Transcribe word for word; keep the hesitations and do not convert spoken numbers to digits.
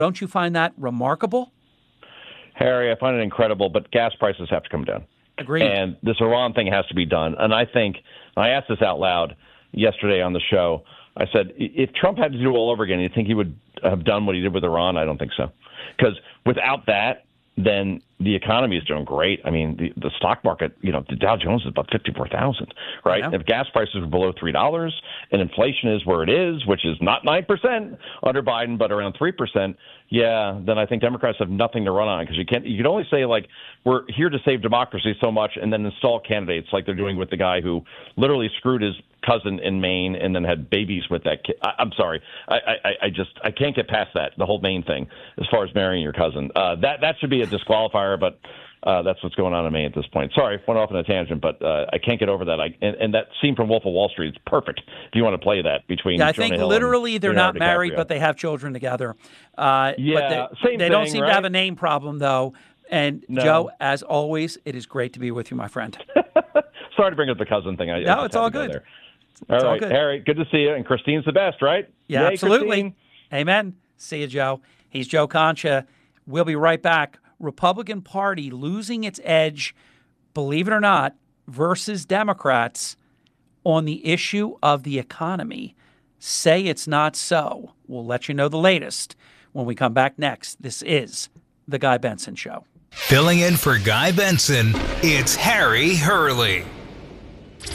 Don't you find that remarkable? Harry, I find it incredible, but gas prices have to come down. Agreed. And this Iran thing has to be done. And I think, I asked this out loud yesterday on the show, I said, if Trump had to do it all over again, you think he would have done what he did with Iran? I don't think so. Because without that, then the economy is doing great. I mean, the, the stock market, you know, the Dow Jones is about fifty-four thousand, right? Yeah. If gas prices are below three dollars and inflation is where it is, which is not nine percent under Biden, but around three percent, yeah, then I think Democrats have nothing to run on, because you can't, you can only say, like, we're here to save democracy so much and then install candidates like they're doing with the guy who literally screwed his cousin in Maine and then had babies with that kid. I, I'm sorry. I, I, I just, I can't get past that, the whole Maine thing, as far as marrying your cousin. Uh, that, that should be a disqualifier, but uh, that's what's going on in Maine at this point. Sorry, went off on a tangent, but uh, I can't get over that. I, and, and that scene from Wolf of Wall Street is perfect if you want to play that between Yeah, I Jonah think Hill literally and they're Leonardo not married, DiCaprio. but they have children together. Uh, Yeah, but they, same they don't thing, seem right? to have a name problem, though. And, No. Joe, as always, it is great to be with you, my friend. Sorry to bring up the cousin thing. I, I No, just it's had all to go good. there. It's All all right, good. Harry, good to see you. And Christine's the best, right? Yeah, Yay, absolutely. Christine. Amen. See you, Joe. He's Joe Concha. We'll be right back. Republican Party losing its edge, believe it or not, versus Democrats on the issue of the economy. Say it's not so. We'll let you know the latest when we come back next. This is The Guy Benson Show. Filling in for Guy Benson, it's Harry Hurley.